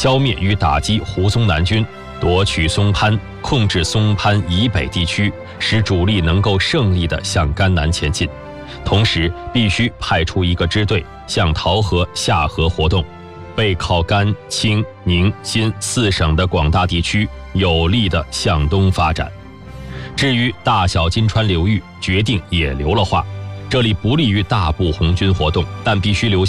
消灭与打击胡宗南军，夺取松潘，控制松潘以北地区，使主力能够胜利地向甘南前进。同时，必须派出一个支队向桃河、下河活动，为靠甘、青、宁、新4省的广大地区有力地向东发展。至于大小金川流域，决定也留了话，这里不利于大部红军活动，但必须留下